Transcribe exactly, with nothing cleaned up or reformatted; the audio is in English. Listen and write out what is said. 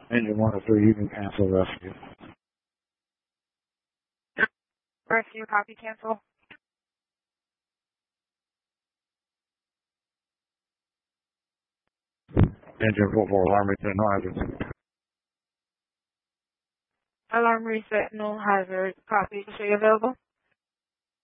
Engine one oh three, you can cancel rescue. Rescue, copy, cancel. Engine four four, alarm reset, no hazards. Alarm reset, no hazard. Copy. Is she available?